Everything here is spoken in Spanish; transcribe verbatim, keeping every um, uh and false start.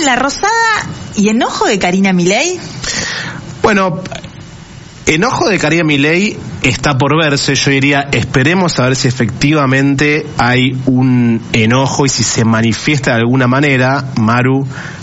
La Rosada y enojo de Karina Milei. Bueno, enojo de Karina Milei está por verse. Yo diría, esperemos a ver si efectivamente hay un enojo y si se manifiesta de alguna manera, Maru,